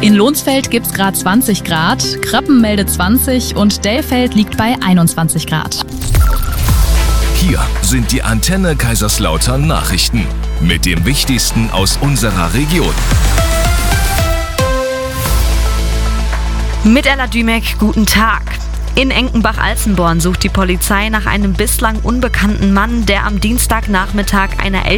In Lohnsfeld gibt es gerade 20 Grad, Krappen meldet 20 und Dellfeld liegt bei 21 Grad. Hier sind die Antenne Kaiserslautern Nachrichten mit dem Wichtigsten aus unserer Region. Mit Ella Dümek, guten Tag. In Enkenbach-Alzenborn sucht die Polizei nach einem bislang unbekannten Mann, der am Dienstagnachmittag einer